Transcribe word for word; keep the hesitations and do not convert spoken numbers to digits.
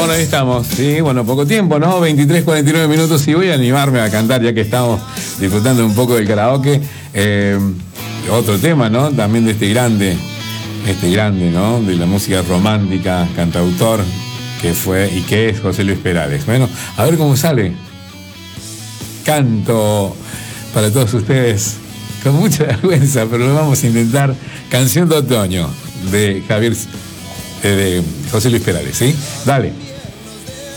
Bueno, ahí estamos. Sí, bueno, poco tiempo, ¿no? veintitrés, cuarenta y nueve minutos y voy a animarme a cantar ya que estamos disfrutando un poco del karaoke. Eh, otro tema, ¿no? También de este grande, este grande, ¿no? De la música romántica, cantautor, que fue y que es José Luis Perales. Bueno, a ver cómo sale. Canto para todos ustedes con mucha vergüenza, pero lo vamos a intentar. Canción de otoño de Javier, eh, de José Luis Perales, ¿sí? Dale.